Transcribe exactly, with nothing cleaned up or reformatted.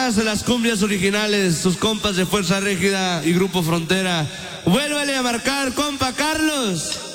más de las cumbias originales, sus compas de Fuerza Régida y Grupo Frontera. Vuélvale a marcar, compa Carlos.